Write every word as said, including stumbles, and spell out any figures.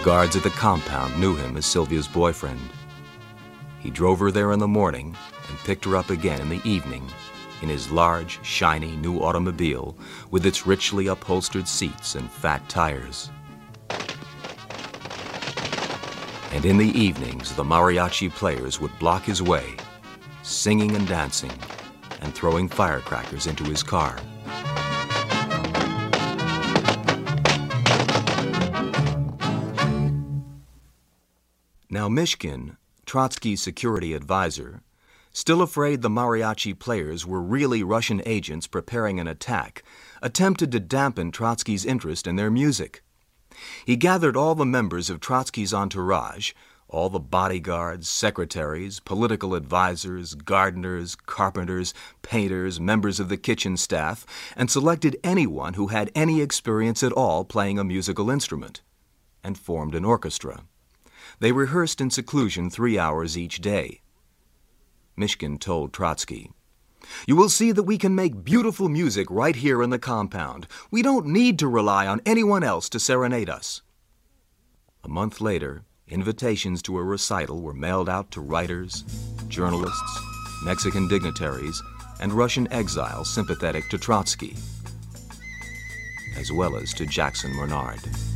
guards at the compound knew him as Sylvia's boyfriend. He drove her there in the morning and picked her up again in the evening in his large, shiny new automobile with its richly upholstered seats and fat tires. And in the evenings, the mariachi players would block his way, singing and dancing and throwing firecrackers into his car. Now Mishkin, Trotsky's security advisor, still afraid the mariachi players were really Russian agents preparing an attack, attempted to dampen Trotsky's interest in their music. He gathered all the members of Trotsky's entourage, all the bodyguards, secretaries, political advisors, gardeners, carpenters, painters, members of the kitchen staff, and selected anyone who had any experience at all playing a musical instrument, and formed an orchestra. They rehearsed in seclusion three hours each day. Mishkin told Trotsky, "You will see that we can make beautiful music right here in the compound. We don't need to rely on anyone else to serenade us." A month later, invitations to a recital were mailed out to writers, journalists, Mexican dignitaries, and Russian exiles sympathetic to Trotsky, as well as to Jackson Bernard.